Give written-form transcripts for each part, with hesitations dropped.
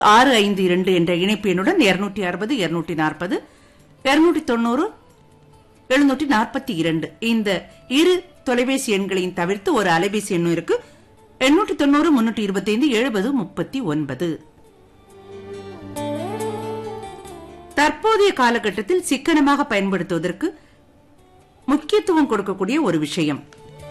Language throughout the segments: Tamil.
652 என்ற இணைப்பு எண்ணுடன் 260 240 290 742 இந்த இரு தொலைபேசி எண்களையும் தவிர்த்து ஒரு அலைபேசி எண்ணும் இருக்கு. 890 325 70 39. தற்போதைய காலகட்டத்தில் சிக்கனமாக பயன்படுத்துவதற்கு முக்கியத்துவம் கொடுக்கக்கூடிய ஒரு விஷயம்.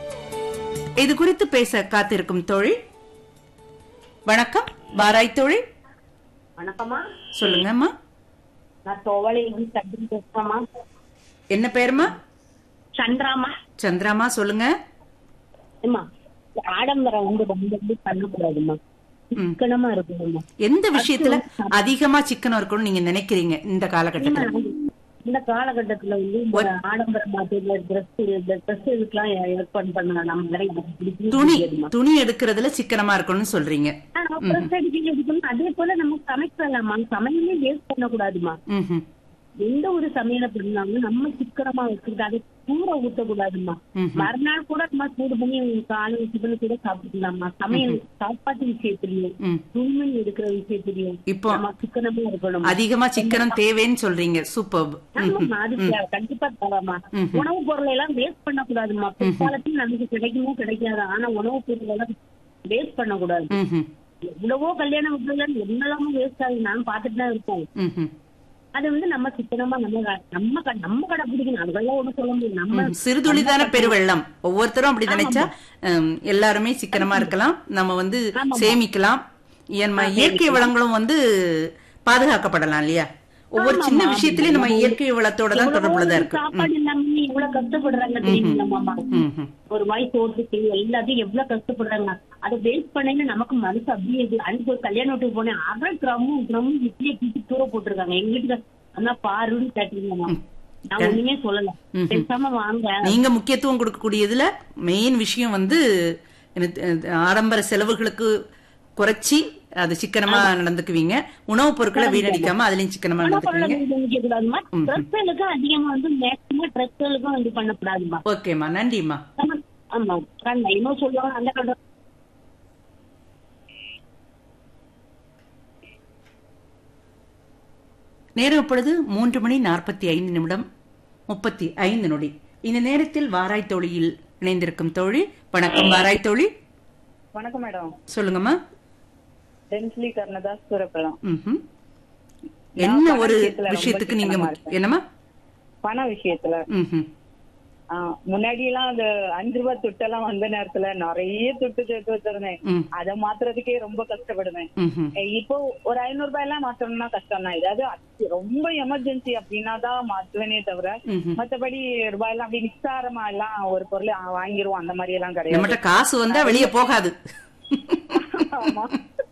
இது குறித்து பேச காத்திருக்கும் தோழி. வணக்கம். வாராய் தோழி. வணக்கம்மா. சொல்லுங்கம்மா. நான் தோவளையிலிருந்து சந்திரன் பேசுறேம்மா. என்ன பேருமா? சந்திராமா. சந்திராமா, சொல்லுங்க. அம்மா, ஆடம்பரம் ரொம்ப பண்ணக்கூடாதுமா, சிக்கனமா இருக்கணும்மா. எந்த விஷயத்துல அதிகமா சிக்கனம் இருக்கணும்னு நீங்க நினைக்கிறீங்க இந்த காலகட்டத்துல? இந்த காலகட்டத்துல இந்த ஆடம்பரம் ட்ரெஸ் இதுக்கெல்லாம் ஏற்பாடு பண்ண நம்ம துணி எடுக்கிறதுல சிக்கனமா இருக்கணும்னு சொல்றீங்க. அதே போல நம்ம சமைக்கலாமா, சமையலே வேஸ்ட் பண்ணக்கூடாதுமா. எந்த ஒரு சமையலை பண்ணாலும் நம்ம சிக்கனமா வச்சுக்கிட்டு அதை கூற ஊத்தக்கூடாதுமா. மறுநாள் கூட நம்ம சூடு பண்ணி காலை சிக்கன கூட சாப்பிட்டுக்கலாமா. சமையல் சாப்பாட்டு விஷயத்திலயும் துணிமணி எடுக்கிற விஷயத்திலயும் இப்போ நம்ம சிக்கனமா இருக்கணும். அதிகமா சிக்கனம் தேவைன்னு சொல்றீங்க. சூப்பர். அது கண்டிப்பா தேவைமா. உணவுப் பொருளை எல்லாம் வேஸ்ட் பண்ணக்கூடாதுமா. பிற்காலத்தில் நமக்கு கிடைக்குமோ கிடைக்காது, ஆனா உணவுப் பொருள் எல்லாம் வேஸ்ட் பண்ணக்கூடாது. எவ்வளவோ கல்யாண வீட்டுல என்னெல்லாமும் வேஸ்ட் ஆகி நாங்க பாத்துட்டு தான் இருக்கோம். அது நம்ம சிக்கனமா நம்ம கடைபிடிக்கணும். அதெல்லாம் ஒண்ணு சொல்ல முடியும். நம்ம சிறுதுளிதான பெருவெள்ளம். ஒவ்வொருத்தரும் அப்படி நினைச்சா எல்லாருமே சிக்கனமா இருக்கலாம். நம்ம சேமிக்கலாம். இயற்கை வளங்களும் பாதுகாக்கப்படலாம் இல்லையா? ஒவ்வொரு சின்ன விஷயத்திலயும் நம்ம இயற்கை வளத்தோட தான் தொடர்புள்ளதா இருக்கு. சாப்பாடு இல்லாம இவ்வளவு கஷ்டப்படுறாங்க தெரியுமா? ஒரு வாய் சோற்றுக்கு எல்லாத்தையும் எவ்வளவு கஷ்டப்படுறாங்க. அதை வேஸ்ட் பண்ணீங்க நமக்கு மனசு அப்படியே. அன்னைக்கு ஒரு கல்யாண வீட்டுக்கு போனேன், அரை கிராமும் இட்லியை கீழே தூர போட்டிருக்காங்க. எங்க வீட்டுக்கு அண்ணா பாருன்னு கேட்டீங்கம்மா. நான் ஒண்ணுமே சொல்லல, பேசாம வாங்க. நீங்க முக்கியத்துவம் கொடுக்கக்கூடியதுல மெயின் விஷயம் ஆடம்பர செலவுகளுக்கு குறைச்சி அது சிக்கனமா நடந்துக்குவீங்க. உணவுப் பொருட்களை வீணடிக்காம அதுலயும் சிக்கனமா நடந்துக்குவீங்க. அதிகமா மேக்சிமம் ட்ரெஸ்களுக்கும் பண்ணக்கூடாதுமா. ஓகேமா, நன்றிமா. ஆமா, இன்னும் சொல்லுவாங்க அந்த கடை. நேரம் இப்பொழுது 3:45:35. இந்த நேரத்தில் வாராய் தோழியில் இணைந்திருக்கும் தோழி. வணக்கம் வாராய் தோழி. வணக்கம் மேடம். சொல்லுங்கம்மா. என்ன ஒரு விஷயத்துக்கு நீங்க என்னமா பண விஷயத்துல முன்னாடி எல்லாம் அந்த 5 ரூபாய் துட்டெல்லாம் வந்த நேரத்துல நிறைய துட்டு சேர்த்து வச்சிருந்தேன். அதை மாத்துறதுக்கே ரொம்ப கஷ்டப்படுவேன். இப்போ ஒரு 500 ரூபாய் எல்லாம் மாத்தணும்னா கஷ்டம் தான். ஏதாவது ரொம்ப எமர்ஜென்சி அப்படின்னா தான் மாத்துவேனே தவிர மத்தபடி ரூபாய் எல்லாம் அப்படி நிச்சாரமா எல்லாம் ஒரு பொருள் வாங்கிருவோம் அந்த மாதிரி எல்லாம் கிடையாது. காசு வந்தா வெளியே போகாது. ஆமா.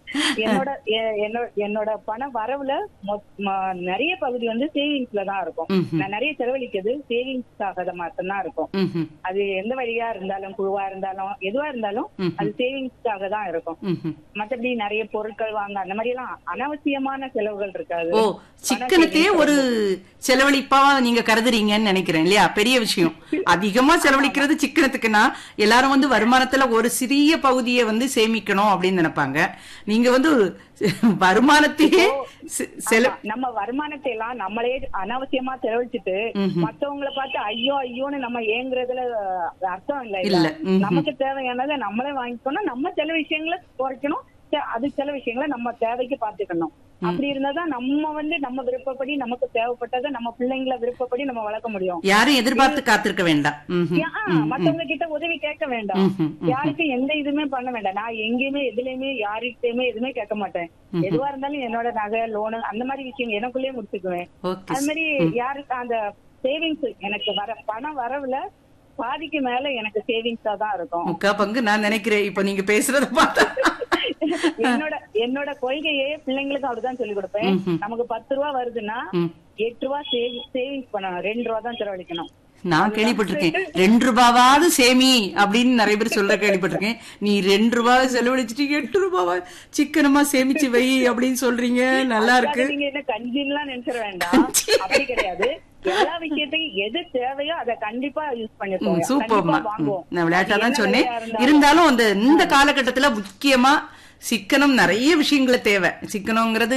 என்னோட பண வரவுல நிறைய பகுதி சேவிங்ஸ்ல தான் இருக்கும். நான் நிறைய செலவழிக்கிறது சேவிங்ஸ்க்காக மட்டும்தான் இருக்கும். அது எந்த வழியா இருந்தாலும் குழுவா இருந்தாலும் எதுவா இருந்தாலும் அது சேவிங்ஸ்க்காக தான் இருக்கும். மத்தபடி நிறைய பொருட்கள் வாங்க அந்த மாதிரி எல்லாம் அனாவசியமான செலவுகள் இருக்காது. சிக்கனத்தையே ஒரு செலவழிப்பா நீங்க கருதுறீங்கன்னு நினைக்கிறேன் இல்லையா? பெரிய விஷயம். அதிகமா செலவழிக்கிறது சிக்கனத்துக்குன்னா எல்லாரும் வருமானத்துல ஒரு சிறிய பகுதியை சேமிக்கணும் அப்படின்னு நினைப்பாங்க. நீங்க வருமானத்தையே நம்ம வருமானத்தை எல்லாம் நம்மளே அனாவசியமா செலவழிச்சுட்டு மத்தவங்களை பார்த்து ஐயோ ஐயோன்னு நம்ம ஏங்குறதுல அர்த்தம் இல்ல. நமக்கு தேவையானதை நம்மளே வாங்கிக்கணும். நம்ம சில விஷயங்களை குறைக்கணும். அது சில விஷயங்களை நம்ம தேவைக்கு பாத்துக்கணும். அப்படி இருந்தாதான் நம்ம நம்ம விருப்பப்படி நமக்கு தேவைப்பட்டதை நம்ம பிள்ளைங்களை விருப்பப்படி நம்ம வளர்க்க முடியும். யாரும் எதிர்பார்த்து காத்திருக்க வேண்டாம். மத்தவங்க கிட்ட உதவி கேட்க வேண்டாம். யாருக்கும் எந்த இதுவுமே பண்ண வேண்டாம். நான் எங்கேயுமே எதுலயுமே யாருக்கிட்டயுமே எதுவுமே கேட்க மாட்டேன். எதுவா இருந்தாலும் என்னோட நகை லோனு அந்த மாதிரி விஷயம் எனக்குள்ளேயே முடிச்சுக்குவேன். அது மாதிரி யாருக்கு அந்த சேவிங்ஸ் எனக்கு பண வரவுல பாதிக்கு மேல எனக்கு சேவிங்ஸா தான் இருக்கும். முக்கா பங்கு நான் நினைக்கிறேன். இப்ப நீங்க பேசுறத பார்த்தா என்னோட கொள்கையே பிள்ளைங்களுக்கு அப்படிதான் சொல்லி கொடுப்பேன். நமக்கு 10 ரூபா வருதுன்னா 8 ரூபா சேவிங்ஸ் பண்ணணும். 2 ரூபா தான் செலவழிக்கணும். நான் கேள்விப்பட்டிருக்கேன் 2 ரூபாவாவது சேமி அப்படின்னு நிறைய பேர் சொல்ல கேள்விப்பட்டிருக்கேன். நீ 2 ரூபாய் செலவழிச்சுட்டு 8 ரூபாவா சிக்கனமா சேமிச்சு வை அப்படின்னு சொல்றீங்க. நல்லா இருக்கு. நீங்க என்ன கஞ்சின்லாம் நினைச்சிட வேண்டாம். அப்படி கிடையாது. எல்லா விஷயத்தையும் எது தேவையோ அதை கண்டிப்பா யூஸ் பண்ணிப்போம். சூப்பர்மா. நான் விளையாட்டா தான் சொன்னேன். இருந்தாலும் இந்த காலகட்டத்துல முக்கியமா சிக்கனம் நிறைய விஷயங்களை தேவை. சிக்கனங்கிறது